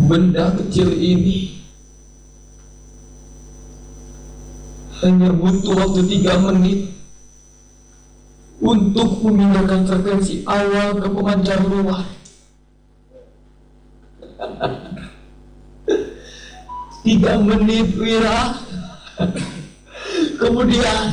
benda kecil ini hanya butuh waktu 3 menit untuk memindahkan frekuensi awal ke pemancar luar. 3 menit, Wira. Kemudian